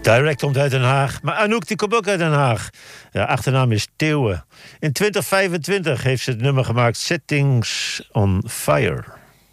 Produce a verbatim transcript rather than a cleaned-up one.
Direct komt uit Den Haag, maar Anouk die komt ook uit Den Haag. Ja, achternaam is Theeuwen. In twintig vijfentwintig heeft ze het nummer gemaakt Settings on Fire.